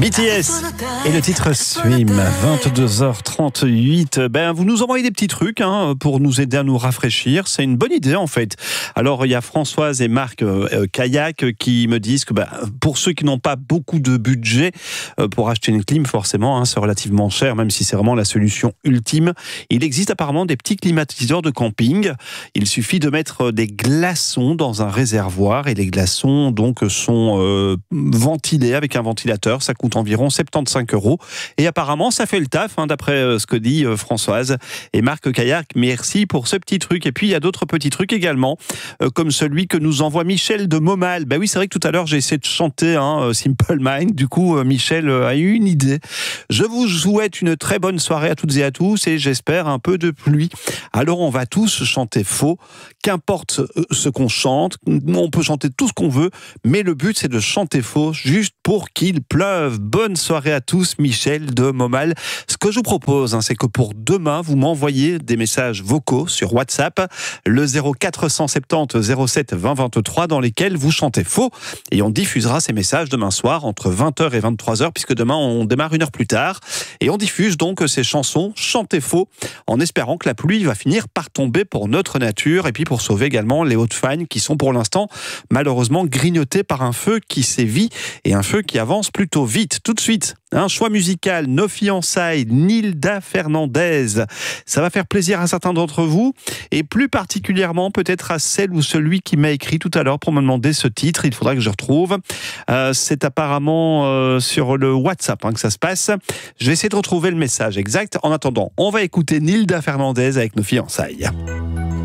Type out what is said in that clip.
BTS et le titre Swim, 22h38. Vous nous envoyez des petits trucs pour nous aider à nous rafraîchir. C'est une bonne idée en fait. Alors il y a Françoise et Marc Kayak qui me disent que pour ceux qui n'ont pas beaucoup de budget pour acheter une clim, forcément c'est relativement cher, même si c'est vraiment la solution ultime. Il existe apparemment des petits climatiseurs de camping. Il suffit de mettre des glaçons dans un réservoir et les glaçons donc sont ventilés avec un ventilateur. Ça coûte environ 75 € et apparemment ça fait le taf d'après ce que dit Françoise et Marc Kayak. Merci pour ce petit truc. Et puis il y a d'autres petits trucs également comme celui que nous envoie Michel de Momal. Oui, c'est vrai que tout à l'heure j'ai essayé de chanter Simple Mind. Du coup Michel a eu une idée. Je vous souhaite une très bonne soirée à toutes et à tous et j'espère un peu de pluie. Alors on va tous chanter faux, qu'importe ce qu'on chante, on peut chanter tout ce qu'on veut, mais le but c'est de chanter faux juste pour qu'il pleuve. Bonne soirée à tous, Michel de Momal. Ce que je vous propose, c'est que pour demain, vous m'envoyez des messages vocaux sur WhatsApp, le 0470 07 20 23, dans lesquels vous chantez faux, et on diffusera ces messages demain soir entre 20h et 23h, puisque demain on démarre une heure plus tard, et on diffuse donc ces chansons chantées faux, en espérant que la pluie va finir par tomber pour notre nature, et puis pour sauver également les Hauts-de-Fagne, qui sont pour l'instant malheureusement grignotés par un feu qui sévit, et un feu qui avance plutôt vite. Tout de suite, un choix musical, Nos fiançailles, Nilda Fernandez. Ça va faire plaisir à certains d'entre vous, et plus particulièrement peut-être à celle ou celui qui m'a écrit tout à l'heure pour me demander ce titre. Il faudra que je retrouve. C'est apparemment sur le WhatsApp que ça se passe. Je vais essayer de retrouver le message exact. En attendant, on va écouter Nilda Fernandez avec Nos fiançailles.